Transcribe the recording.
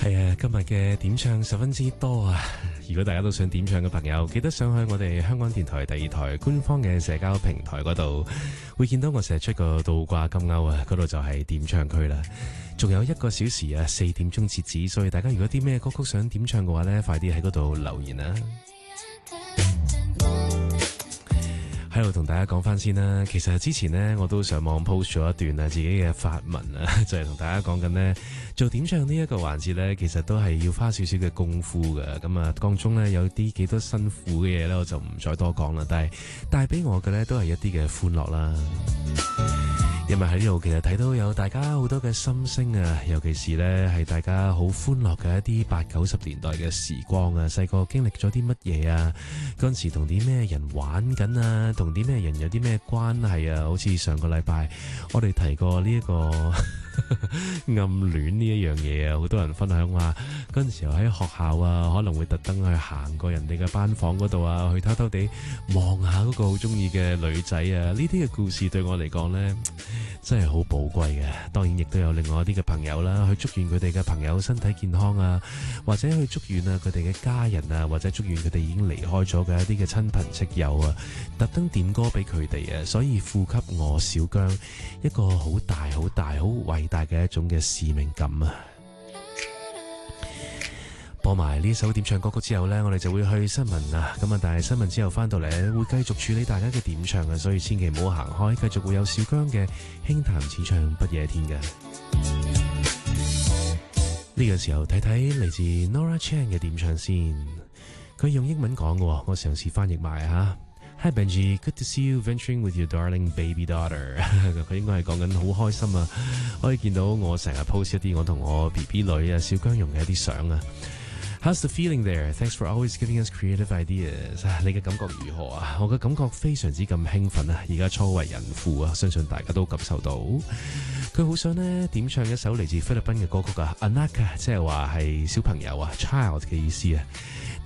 係啊，今日嘅點唱十分之多啊！如果大家都想點唱嘅朋友，記得上去我哋香港電台第二台官方嘅社交平台嗰度，會見到我成日出個倒掛金鈎啊，嗰度就係點唱區啦。仲有1個小時啊，4點鐘截止，所以大家如果啲咩歌曲想點唱嘅話呢，快啲喺嗰度留言啦。喺度同大家講翻先啦，其實之前呢，我都上網 post 咗一段自己嘅發文啊，就係同大家講緊呢，做點唱呢一個環節呢，其實都係要花少少嘅功夫㗎。咁啊，當中呢，有啲幾多辛苦嘅嘢呢，我就唔再多講啦。但係帶俾我嘅呢，都係一啲嘅歡樂啦。因為喺呢度其實睇到有大家好多嘅心聲啊，尤其是呢係大家好歡樂嘅一啲80、90年代嘅時光啊，細個經歷咗啲乜嘢啊，嗰陣時同啲咩人玩緊啊，同啲咩人有啲咩關係啊，好似上個禮拜我哋提過呢一個暗戀呢一樣嘢啊，好多人分享話嗰陣時候喺學校啊，可能會特登去行過人哋嘅班房嗰度啊，去偷偷地望下嗰個好中意嘅女仔啊，呢啲嘅故事對我嚟講呢，真係好寶貴嘅。當然亦都有另外一啲嘅朋友啦，去祝願佢哋嘅朋友身體健康啊，或者去祝願啊佢哋嘅家人啊，或者祝願佢哋已經離開咗嘅一啲嘅親朋戚友啊，特登點歌俾佢哋啊，所以賦給我小姜一個好大好大好偉大嘅一種嘅使命感啊！播埋呢首點唱歌曲之後呢，我哋就會去新聞啊！咁啊，但係新聞之後翻到嚟會繼續處理大家嘅點唱啊，所以千祈唔好行開，繼續會有小姜嘅輕談淺唱不夜天嘅。呢個時候睇睇嚟自 Nora Chan 嘅點唱先，佢用英文講嘅，我嘗試翻譯埋吓。Hi Benji, good to see you venturing with your darling baby daughter 佢應該係講緊好開心啊，可以見到我成日 post 一啲我同我 BB 女啊小姜蓉嘅一啲相啊。How's the feeling there? Thanks for always giving us creative ideas. 你嘅感覺如何啊？我嘅感覺非常之咁興奮啊！而家初為人父啊，相信大家都感受到。佢好想呢點唱一首嚟自菲律賓嘅歌曲啊 ，Anak 即係話係小朋友啊 ，child 嘅意思啊。